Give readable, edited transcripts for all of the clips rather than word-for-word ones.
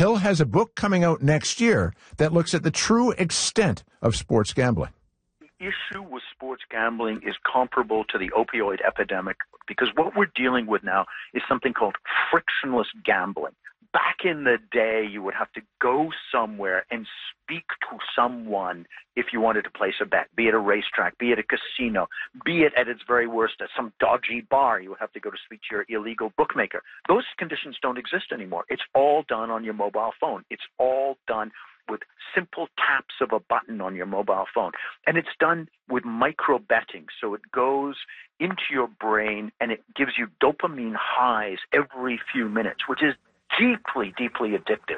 Hill has a book coming out next year that looks at the true extent of sports gambling. The issue with sports gambling is comparable to the opioid epidemic, because what we're dealing with now is something called frictionless gambling. Back in the day, you would have to go somewhere and speak to someone if you wanted to place a bet, be it a racetrack, be it a casino, be it at its very worst at some dodgy bar. You would have to go to speak to your illegal bookmaker. Those conditions don't exist anymore. It's all done on your mobile phone. It's all done with simple taps of a button on your mobile phone. And it's done with micro betting. So it goes into your brain and it gives you dopamine highs every few minutes, which is deeply, deeply addictive.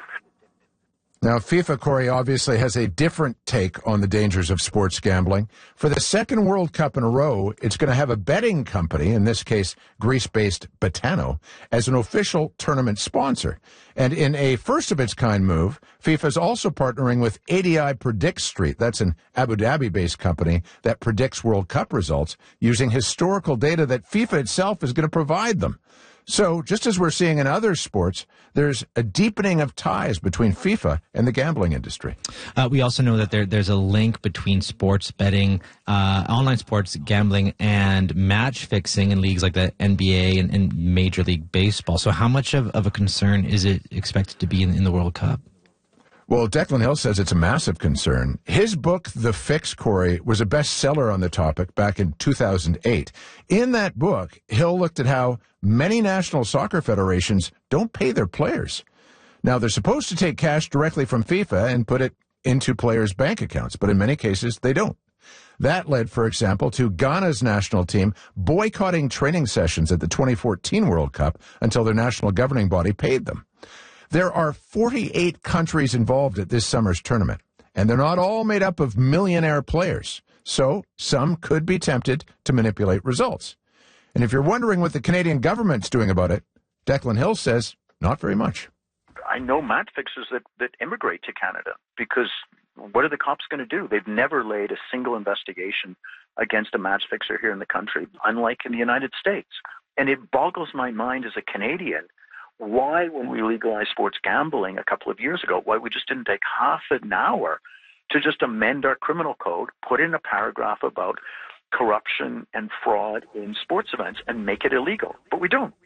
Now, FIFA, Corey, obviously has a different take on the dangers of sports gambling. For the second World Cup in a row, it's going to have a betting company, in this case Greece-based Betano, as an official tournament sponsor. And in a first-of-its-kind move, FIFA is also partnering with ADI Predict Street. That's an Abu Dhabi-based company that predicts World Cup results using historical data that FIFA itself is going to provide them. So, just as we're seeing in other sports, there's a deepening of ties between FIFA and the gambling industry. We also know that there's a link between sports betting, online sports gambling, and match fixing in leagues like the NBA and Major League Baseball. So how much of a concern is it expected to be in the World Cup? Well, Declan Hill says it's a massive concern. His book, The Fix, Corey, was a bestseller on the topic back in 2008. In that book, Hill looked at how many national soccer federations don't pay their players. Now, they're supposed to take cash directly from FIFA and put it into players' bank accounts, but in many cases, they don't. That led, for example, to Ghana's national team boycotting training sessions at the 2014 World Cup until their national governing body paid them. There are 48 countries involved at this summer's tournament, and they're not all made up of millionaire players. So some could be tempted to manipulate results. And if you're wondering what the Canadian government's doing about it, Declan Hill says not very much. I know match fixers that immigrate to Canada because what are the cops going to do? They've never laid a single investigation against a match fixer here in the country, unlike in the United States. And it boggles my mind as a Canadian why, when we legalized sports gambling a couple of years ago, why we just didn't take half an hour to just amend our criminal code, put in a paragraph about corruption and fraud in sports events and make it illegal. But we don't.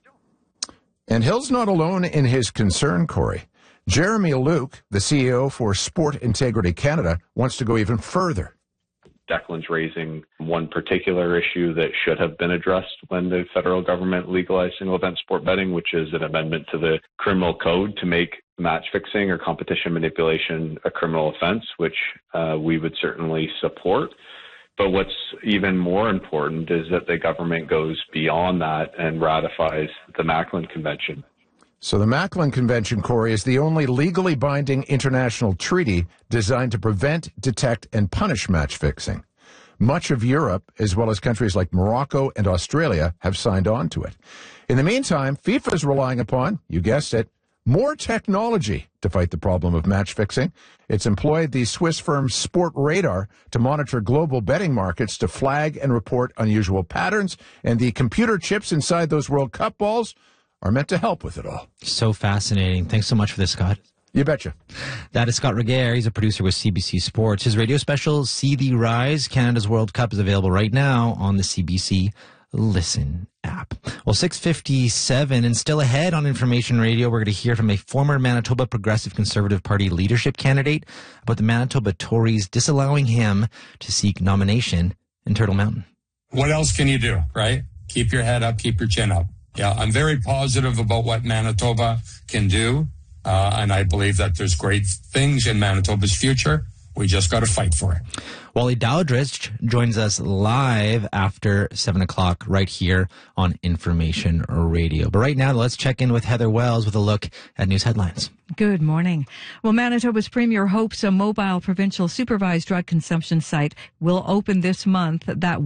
And Hill's not alone in his concern, Corey. Jeremy Luke, the CEO for Sport Integrity Canada, wants to go even further. Declan's raising one particular issue that should have been addressed when the federal government legalized single-event sport betting, which is an amendment to the criminal code to make match fixing or competition manipulation a criminal offense, which we would certainly support. But what's even more important is that the government goes beyond that and ratifies the Macklin Convention. So the Macklin Convention, Corey, is the only legally binding international treaty designed to prevent, detect, and punish match fixing. Much of Europe, as well as countries like Morocco and Australia, have signed on to it. In the meantime, FIFA is relying upon, you guessed it, more technology to fight the problem of match fixing. It's employed the Swiss firm Sportradar to monitor global betting markets to flag and report unusual patterns, and the computer chips inside those World Cup balls are meant to help with it all. So fascinating. Thanks so much for this, Scott. You betcha. That is Scott Regehr. He's a producer with CBC Sports. His radio special, See the Rise, Canada's World Cup, is available right now on the CBC Listen app. Well, 6:57 and still ahead on Information Radio, we're going to hear from a former Manitoba Progressive Conservative Party leadership candidate about the Manitoba Tories disallowing him to seek nomination in Turtle Mountain. What else can you do, right? Keep your head up, keep your chin up. Yeah, I'm very positive about what Manitoba can do, and I believe that there's great things in Manitoba's future. We just got to fight for it. Wally Dowdrich joins us live after 7 o'clock right here on Information Radio. But right now, let's check in with Heather Wells with a look at news headlines. Good morning. Well, Manitoba's Premier hopes a mobile provincial supervised drug consumption site will open this month.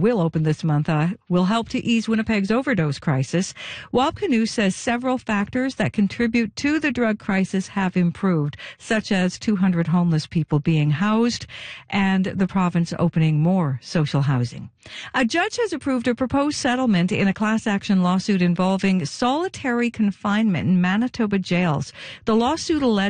Will help to ease Winnipeg's overdose crisis. Wab Kinew says several factors that contribute to the drug crisis have improved, such as 200 homeless people being housed and the province opening more social housing. A judge has approved a proposed settlement in a class action lawsuit involving solitary confinement in Manitoba jails. The lawsuit alleges